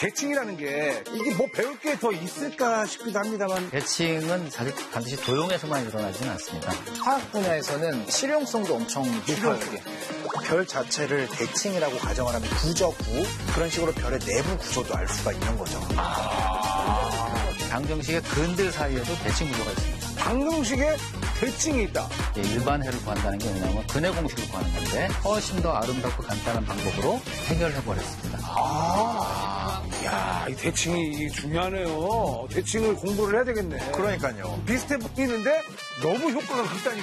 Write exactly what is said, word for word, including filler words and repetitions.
대칭이라는 게 이게 뭐 배울 게 더 있을까 싶기도 합니다만. 대칭은 사실 반드시 도형에서만 일어나지는 않습니다. 화학 분야에서는 실용성도 엄청 높아요. 별 자체를 대칭이라고 가정을 하면 구조구 그런 식으로 별의 내부 구조도 알 수가 있는 거죠. 방정식의 근들 사이에도 대칭 구조가 있습니다. 방정식에 대칭이 있다. 예, 일반해를 구한다는 게 뭐냐면 근해 공식을 구하는 건데 훨씬 더 아름답고 간단한 방법으로 해결해버렸습니다. 아, 야, 이 대칭이 중요하네요. 대칭을 공부를 해야 되겠네. 그러니까요. 비슷해 보이는데 너무 효과가 크다니까.